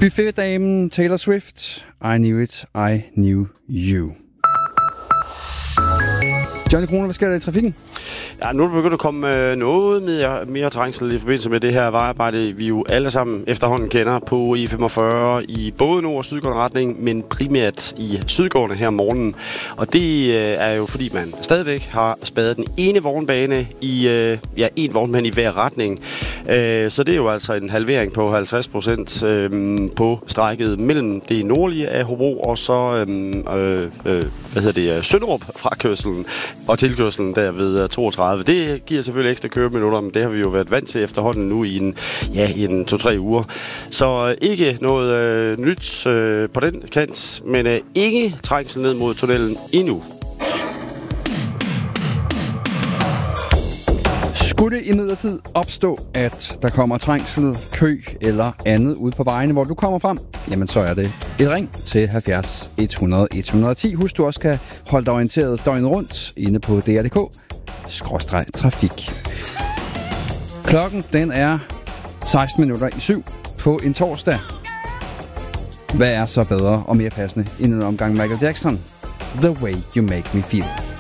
Buffetdamen Taylor Swift, I Knew It, I Knew You. Johnny Kroner, hvad sker der i trafikken? Ja, nu er det begyndt at komme noget mere trængsel i forbindelse med det her vejarbejde, vi jo alle sammen efterhånden kender på E45 i både nord- og sydgående retning, men primært i sydgående her om morgenen. Og det er jo fordi, man stadigvæk har spadet den ene vognbane i en vognbane i hver retning. Så det er jo altså en halvering på 50% på strækket mellem det nordlige af Hobro og så Sønderup frakørselen og tilkørselen der ved 32. Det giver selvfølgelig ekstra køreminutter, men det har vi jo været vant til efterhånden nu i en 2-3 uger. Så ikke noget nyt på den kant, men ikke trængsel ned mod tunnelen endnu. Skulle det imidlertid opstå, at der kommer trængsel, kø eller andet ud på vejene, hvor du kommer frem, jamen så er det et ring til 70 100 110. Husk, du også kan holde dig orienteret døgnet rundt inde på dr.dk/trafik. Klokken den er 7 på en torsdag. Hvad er så bedre og mere passende end en omgang Michael Jackson? The Way You Make Me Feel.